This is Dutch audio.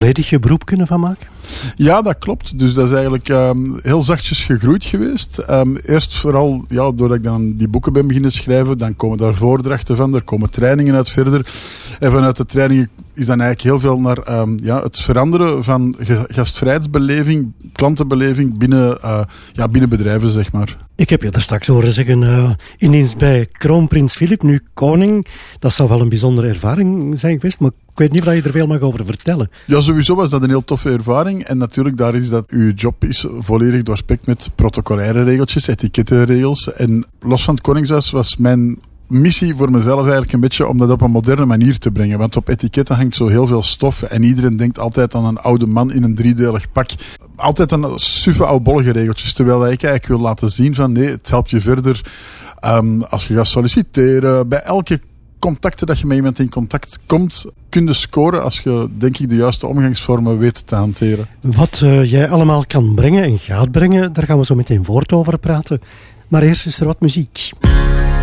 volledig je beroep kunnen van maken? Ja, dat klopt. Dus dat is eigenlijk heel zachtjes gegroeid geweest. Eerst vooral doordat ik dan die boeken ben beginnen schrijven, dan komen daar voordrachten van, er komen trainingen uit verder. En vanuit de trainingen is dan eigenlijk heel veel naar het veranderen van gastvrijheidsbeleving, klantenbeleving binnen bedrijven, zeg maar. Ik heb je er straks horen zeggen, in dienst bij kroonprins Filip, nu koning. Dat zal wel een bijzondere ervaring zijn geweest, maar ik weet niet of je er veel mag over vertellen. Ja, sowieso was dat een heel toffe ervaring. En natuurlijk, daar is dat uw job is volledig doorspekt met protocolaire regeltjes, etikettenregels. En los van het Koningshuis was mijn missie voor mezelf eigenlijk een beetje om dat op een moderne manier te brengen. Want op etiketten hangt zo heel veel stof en iedereen denkt altijd aan een oude man in een 3-delig pak. Altijd aan suffe oudbollige regeltjes. Terwijl ik eigenlijk wil laten zien van nee, het helpt je verder als je gaat solliciteren. Bij elke contacten dat je met iemand in contact komt, kun je scoren als je, denk ik, de juiste omgangsvormen weet te hanteren. Wat jij allemaal kan brengen en gaat brengen, daar gaan we zo meteen voort over praten. Maar eerst is er wat muziek.